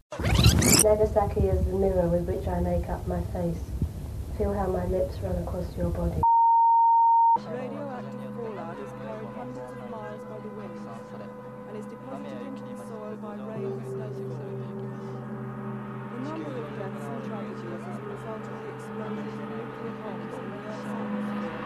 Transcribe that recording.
Nagasaki is the mirror with which I make up my face. Feel how my lips run across your body. Radioactive fallout is carried hundreds of miles by the wind and is deposited into the soil by rain